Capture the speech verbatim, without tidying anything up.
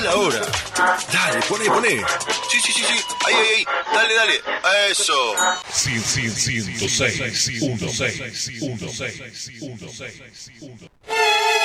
la hora. Dale, poné, poné. Sí, sí, sí, sí. Ahí, ahí, ahí. Dale, dale. Eso. ciento seis, ciento seis, ciento seis, ciento seis, ciento seis.